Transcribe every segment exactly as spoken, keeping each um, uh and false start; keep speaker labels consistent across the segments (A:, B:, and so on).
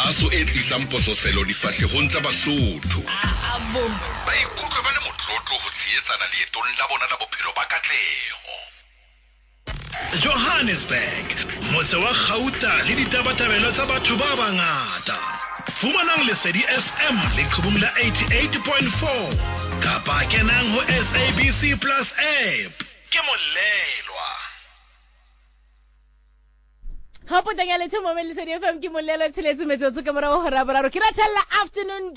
A: kgaso e tlisang pososelo difahlehong tsa Basotho.
B: Abo.
A: Ba ikutlwe ba le motlotlo ho tshehetsana leetong la bona la bophelo ba katleho. Johannesburg, motse wa Gauta le ditabatabelo tsa batho ba bangata. Fumanang Lesedi F M le qhubung la eighty-eight point four. Kapa kenang ho S A B C Plus app. Ke molelwa.
B: Hapo tangale tu mo Lesedi F M ke molelo tsheletse metsotso ka morao hora boraro. Ke ratella afternoon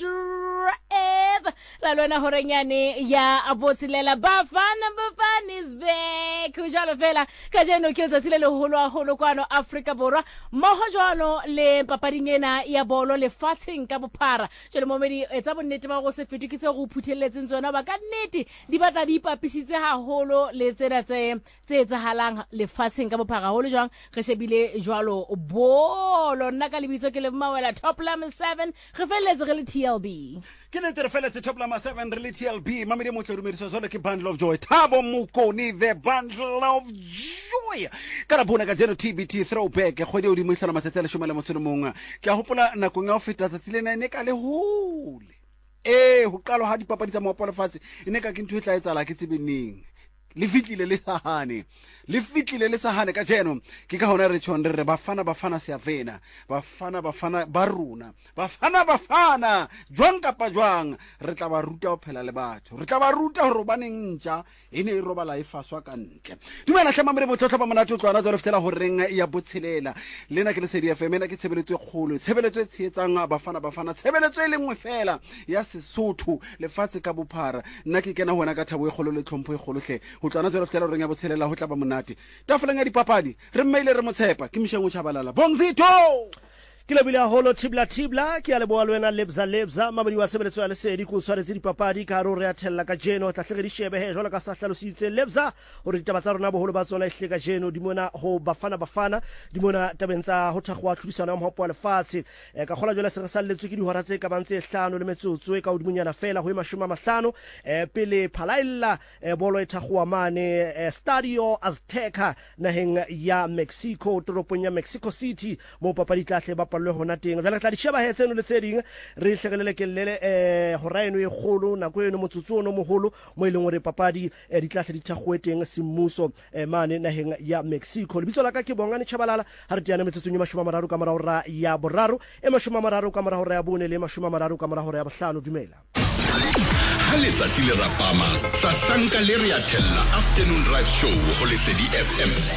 B: drive. La lona horenyane ya abotsilela Bafana Bafana is back. Ujalo fela ka jeno ke tsa sile le holo a holo kwano Africa borwa. Moho jwalo le papading ena ya bolo le fatsing ka bophara. Jele momedi etsa bonnete ba go se fetukitse go phutheletseng tsona ba ka nnete di batla di ipapisitse haholo le tsena tse tse tsahalang le fatsing ka bophara holo jwang re shebile jwalo bolo nna ka lebitso ke le Mmawela Top Lama seven re feletse re le T L B
C: ke ne tere feletse Top Lama seven re le T L B mamedi mo tle rumediso zole ke Bundle of Joy Thabo Mokoni the Bundle of Joy kana bona ka jeno T B T throwback kgwedi o di mo itlhela matsetsele shoma le motseno mongwe ke a hopola nakong ya ho feta tsatsile na ene ka le hole eh ho qalo ha dipapadi tsa moapolo fatshe ene ka ke ntho e tla etsala ke tsebeneng le fitlile le sahane le fitlile le sahane ka jeno ke ka hona re tshone re Bafana Bafana Siavena Bafana Bafana Baruna Bafana Bafana jwang kapa jwang re tla ba ruta ho phela le batho re tla ba ruta hore baneng ntja ene e robala e faswa ka ntle dumela hlema mere botlhotlha ba monate o tswana tswa re fitela ho renga ya botshelela lena ke le Lesedi F M ena ke tshebeletso e kgolo tshebeletso e tshehetsang Bafana Bafana tshebeletso e lengwe fela ya Sesotho lefatshe ka bophara nna ke kena hona ka thabo e kgolo le tlhompho e kgolo hle ho tswana tswa re fitela ho renga botshelela ho tla ba monate tafoleng ya dipapadi re mmeile re motshepa ke mshengo Chabalala Bongzito
D: Kila bila holo tibla tibla ki ale boa lwena lebza lebza mabadi wa sebeletso ya Lesedi ku tshwaretse dipapadi ka ro re athella ka jeno tlatlege di shebe he jwala ka sa hlalositse lebza hore ditaba tsa rona boholo ba tsona ehle ka jeno di mona ho Bafana Bafana di mona tabentsa ho thagwa tlhodisana ya mohopo wa lefatshe ka khola jwala se re salletswe ke dihora tse ka bantse hlano le metsotso e ka hodimonyana fela ho mashome a mahlano eh pele phalailla bolo e thagwa mane Stadio Azteca naheng ya Mexico toropong ya Mexico City mo papadi tlahle ba le hona teng jala tla di sheba hetseno le tseding re hlegelele ke lele eh horaeno e kholo na kweno motsotso no moholo mo ileng hore papadi di tlahle di thagweteng semmuso mane naheng ya Mexico lebitso la ka ke Bongane Chabalala ha re tiana metsotsong ya mashome a mararo ka morao ra ya boraro e mashome a mararo ka morao ra ya bone le mashome a mararo ka morao ra ya bohlano dumela
A: ha letsatsi le rapama sa sanka le re ya thella afternoon drive show ho Lesedi F M